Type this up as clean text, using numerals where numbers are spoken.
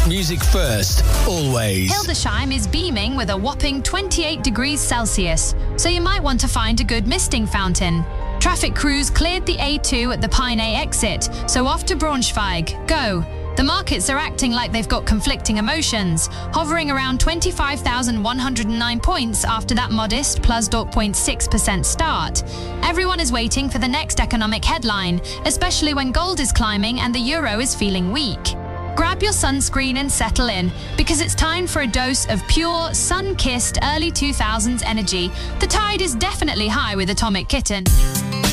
Music first, always. Hildesheim is beaming with a whopping 28 degrees Celsius, so you might want to find a good misting fountain. Traffic crews cleared the A2 at the Peine exit, so off to Braunschweig. Go! The markets are acting like they've got conflicting emotions, hovering around 25,109 points after that modest plus 0.6% start. Everyone is waiting for the next economic headline, especially when gold is climbing and the euro is feeling weak. Grab your sunscreen and settle in, because it's time for a dose of pure, sun-kissed early 2000s energy. The tide is definitely high with Atomic Kitten.